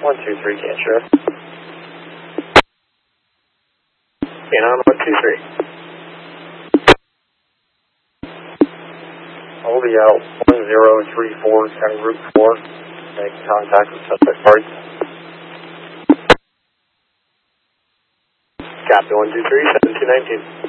123, can't shift. Canon 123. I'll be out 1034, county route 4. Make contact with suspect party. Copy 123, 7219.